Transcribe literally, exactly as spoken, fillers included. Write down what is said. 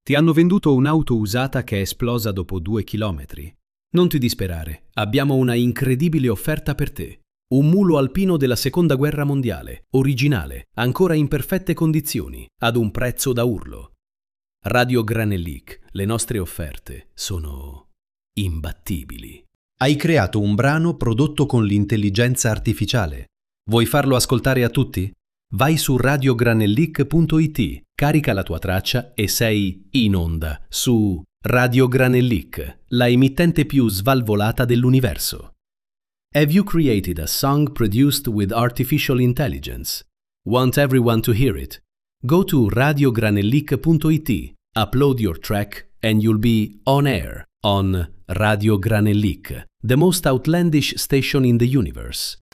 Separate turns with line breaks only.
Ti hanno venduto un'auto usata che è esplosa dopo due chilometri. Non ti disperare, abbiamo una incredibile offerta per te. Un mulo alpino della Seconda Guerra Mondiale, originale, ancora in perfette condizioni, ad un prezzo da urlo. Radio Granellic, le nostre offerte sono imbattibili. Hai creato un brano prodotto con l'intelligenza artificiale. Vuoi farlo ascoltare a tutti? Vai su radio granellic punto it, carica la tua traccia e sei in onda su Radio Granellic, la emittente più svalvolata dell'universo. Have you created a song produced with artificial intelligence? Want everyone to hear it? Go to radio granellic punto it, upload your track and you'll be on air on Radio Granellic, the most outlandish station in the universe.